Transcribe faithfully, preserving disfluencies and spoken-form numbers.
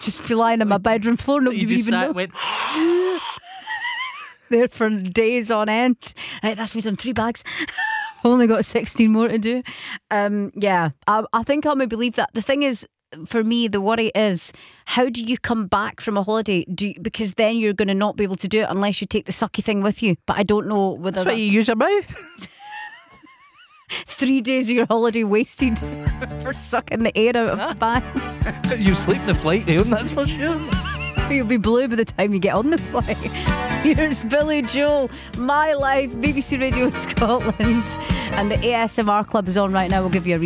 just be lying on my bedroom floor. Nobody You would just even sat, know. went, There for days on end. Right, that's me done three bags. I've only got sixteen more to do. Um, yeah, I, I think I'll maybe leave that. The thing is, for me, the worry is, how do you come back from a holiday? Do you, because then you're going to not be able to do it unless you take the sucky thing with you. But I don't know whether that's that's, why you use your mouth. three days of your holiday wasted for sucking the air out of the bag. You sleep in the flight home, that's for sure. You'll be blue by the time you get on the flight. Here's Billy Joel, My Life, B B C Radio Scotland, and the A S M R Club is on right now. We'll give you a